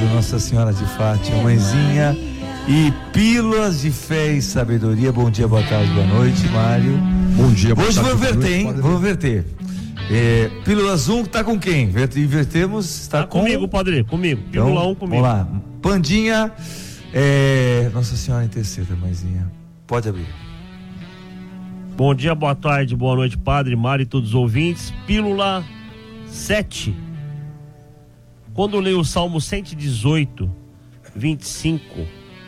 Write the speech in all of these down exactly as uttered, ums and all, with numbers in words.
Rádio Nossa Senhora de Fátima, mãezinha, e pílulas de fé e sabedoria. Bom dia, boa tarde, boa noite, Mário. Bom dia, boa Hoje tarde. Hoje vou inverter, hein? Noite, vou inverter. É, pílulas um tá com quem? Invertemos, está tá com... comigo, padre, comigo. Pílula então, um comigo. Vamos lá. Pandinha, é... Nossa Senhora interceda, mãezinha. Pode abrir. Bom dia, boa tarde, boa noite, padre, Mário e todos os ouvintes. Pílula sete. Quando eu leio o Salmo cento e dezoito, vinte e cinco,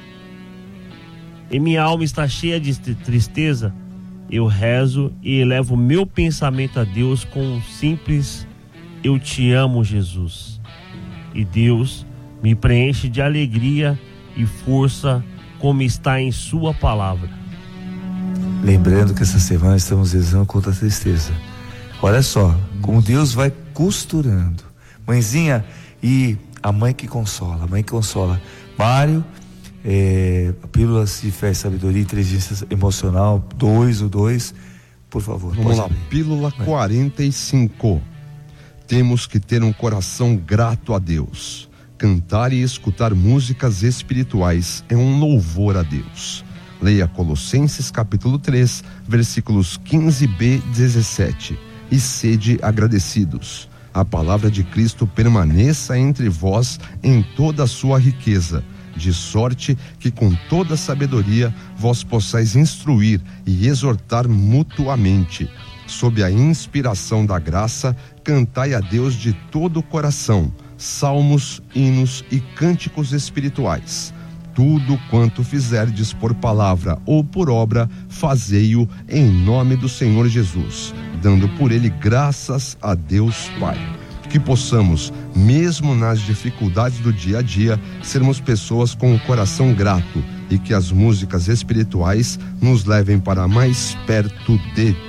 e minha alma está cheia de tristeza, eu rezo e elevo meu pensamento a Deus com um simples eu te amo, Jesus. E Deus me preenche de alegria e força, como está em sua palavra. Lembrando que essa semana estamos rezando contra a tristeza. Olha só, como Deus vai costurando. Mãezinha, e a mãe que consola, a mãe que consola. Mário, é, pílulas de fé e sabedoria, inteligência emocional, dois, o dois, por favor. Vamos lá, abrir. Pílula quarenta e cinco. Temos que ter um coração grato a Deus. Cantar e escutar músicas espirituais é um louvor a Deus. Leia Colossenses capítulo três, versículos quinze b e dezessete. E sede agradecidos. A palavra de Cristo permaneça entre vós em toda a sua riqueza, de sorte que com toda sabedoria vós possais instruir e exortar mutuamente. Sob a inspiração da graça, cantai a Deus de todo o coração, salmos, hinos e cânticos espirituais. Tudo quanto fizerdes por palavra ou por obra, fazei-o em nome do Senhor Jesus, dando por ele graças a Deus Pai. Que possamos, mesmo nas dificuldades do dia a dia, sermos pessoas com o coração grato, e que as músicas espirituais nos levem para mais perto de